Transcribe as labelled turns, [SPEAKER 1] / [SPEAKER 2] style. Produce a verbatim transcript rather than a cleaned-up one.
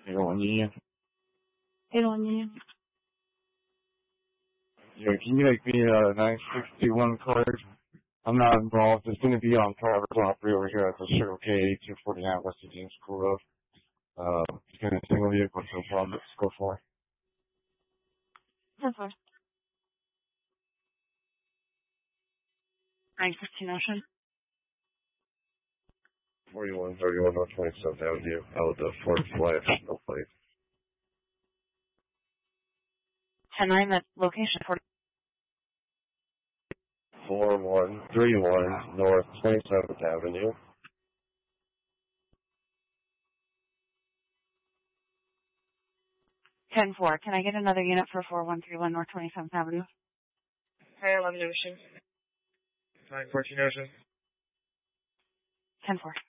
[SPEAKER 1] eight oh one Union.
[SPEAKER 2] eight oh one Union.
[SPEAKER 1] Yeah, can you make me a nine sixty-one card? I'm not involved. It's going to be on private property over here at the Circle K, eighteen forty-nine West James School Road. Uh, it's going to be a single vehicle, so problem. Let's go for it.
[SPEAKER 2] ten four. nine fifteen Ocean.
[SPEAKER 1] forty-one thirty-one North twenty-seventh Avenue, out the Ford Flash, no plate.
[SPEAKER 2] ten nine, that location, forty.
[SPEAKER 1] forty-one thirty-one North twenty-seventh Avenue.
[SPEAKER 2] ten four. Can I get another unit for forty-one thirty-one North twenty-seventh Avenue?
[SPEAKER 3] Hi, eleven Ocean. nine fourteen Ocean.
[SPEAKER 2] ten four.